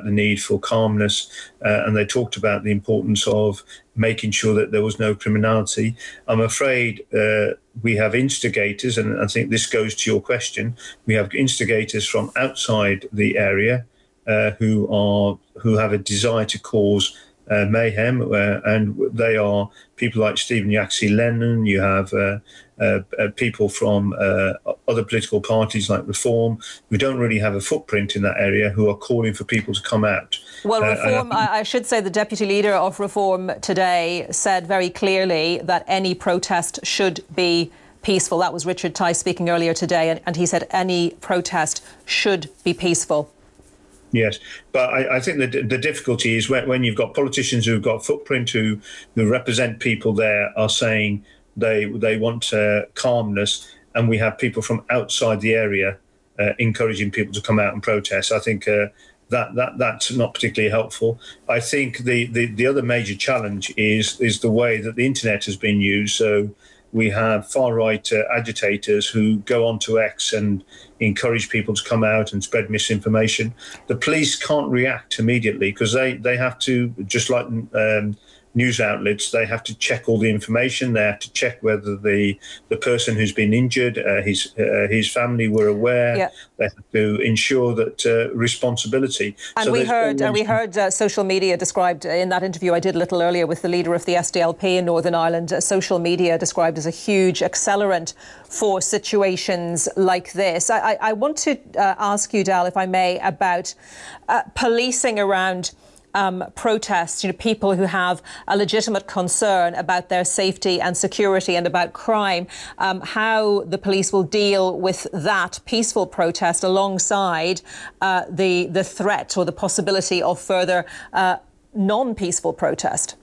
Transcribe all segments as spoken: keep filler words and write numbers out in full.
about the need for calmness, uh, and they talked about the importance of making sure that there was no criminality. I'm afraid uh, we have instigators, and I think this goes to your question. We have instigators from outside the area uh, who are who have a desire to cause uh, mayhem, uh, and they are people like Stephen Yaxley Lennon. You have uh, uh, uh, people from uh, other political parties like Reform, who don't really have a footprint in that area, who are calling for people to come out. Well, Reform, uh, I, I should say the deputy leader of Reform today said very clearly that any protest should be peaceful. That was Richard Tice speaking earlier today, and, and he said any protest should be peaceful. Yes, but I, I think the the difficulty is when, when you've got politicians who've got footprint, who who represent people there, are saying they they want uh, calmness, and we have people from outside the area uh, encouraging people to come out and protest. I think uh, that that that's not particularly helpful. I think the, the the other major challenge is is the way that the internet has been used. So we have far-right uh, agitators who go onto X and encourage people to come out and spread misinformation. The police can't react immediately because they, they have to, just like um, news outlets, they have to check all the information. They have to check whether the the person who's been injured, uh, his uh, his family were aware. Yeah. They have to ensure that uh, responsibility. And so we heard, always... and we heard uh, social media described in that interview I did a little earlier with the leader of the S D L P in Northern Ireland. Uh, social media described as a huge accelerant for situations like this. I, I, I want to uh, ask you, Dal, if I may, about uh, policing around Um, protests, you know, people who have a legitimate concern about their safety and security and about crime, um, how the police will deal with that peaceful protest alongside uh, the the threat or the possibility of further uh, non-peaceful protest.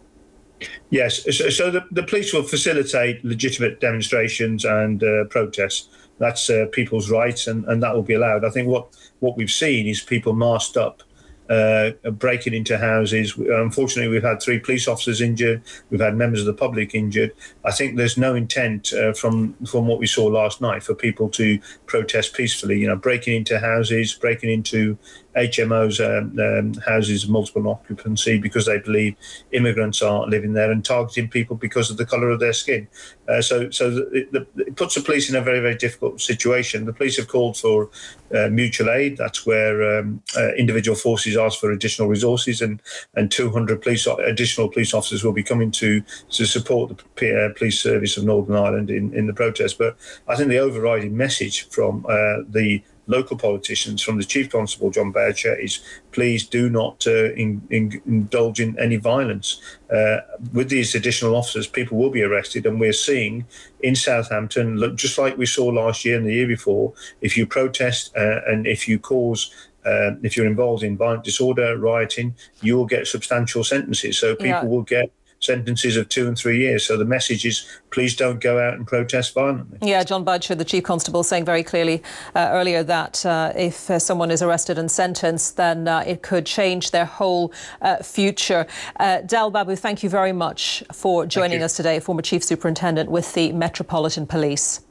Yes, so, so the, the police will facilitate legitimate demonstrations and uh, protests. That's uh, people's rights, and, and that will be allowed. I think what, what we've seen is people masked up, Uh, breaking into houses. Unfortunately, we've had three police officers injured. We've had members of the public injured. I think there's no intent uh, from from what we saw last night for people to protest peacefully. You know, breaking into houses, breaking into H M Os, um, um, houses of multiple occupancy, because they believe immigrants are living there, and targeting people because of the colour of their skin. Uh, so, so the, the, it puts the police in a very, very difficult situation. The police have called for uh, mutual aid. That's where um, uh, individual forces ask for additional resources, and and two hundred police additional police officers will be coming to to support the P, uh, police service of Northern Ireland in in the protest. But I think the overriding message from uh, the local politicians, from the Chief Constable John Boucher, is please do not uh, in, in, indulge in any violence. Uh, with these additional officers, people will be arrested, and we're seeing in Southampton, look, just like we saw last year and the year before, if you protest uh, and if you cause Uh, if you're involved in violent disorder, rioting, you will get substantial sentences. So people yeah. will get sentences of two and three years. So the message is, please don't go out and protest violently. Yeah, John Boucher, the Chief Constable, saying very clearly uh, earlier that uh, if uh, someone is arrested and sentenced, then uh, it could change their whole uh, future. Uh, Dal Babu, thank you very much for joining us today, former Chief Superintendent with the Metropolitan Police.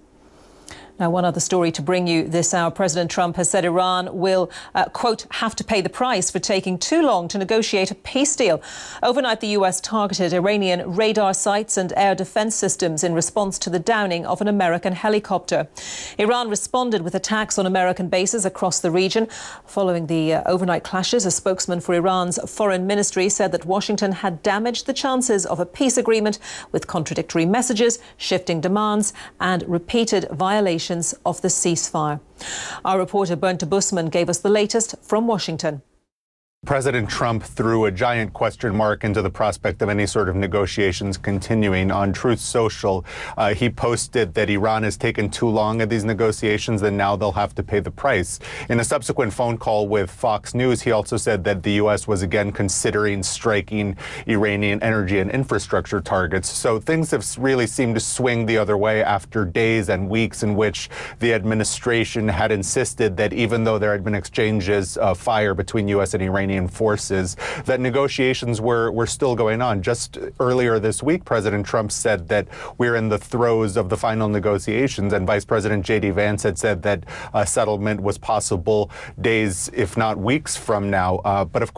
Now, one other story to bring you this hour. President Trump has said Iran will, uh, quote, have to pay the price for taking too long to negotiate a peace deal. Overnight, the U S targeted Iranian radar sites and air defense systems in response to the downing of an American helicopter. Iran responded with attacks on American bases across the region. Following the uh, overnight clashes, a spokesman for Iran's foreign ministry said that Washington had damaged the chances of a peace agreement with contradictory messages, shifting demands, and repeated violations of the ceasefire. Our reporter Bernd Busman gave us the latest from Washington. President Trump threw a giant question mark into the prospect of any sort of negotiations continuing. On Truth Social, uh, he posted that Iran has taken too long at these negotiations, and now they'll have to pay the price. In a subsequent phone call with Fox News, he also said that the U S was again considering striking Iranian energy and infrastructure targets. So things have really seemed to swing the other way after days and weeks in which the administration had insisted that even though there had been exchanges of fire between U S and Iranian forces, that negotiations were, were still going on. Just earlier this week, President Trump said that we're in the throes of the final negotiations, and Vice President J D Vance had said that a settlement was possible days, if not weeks from now. Uh, but of course,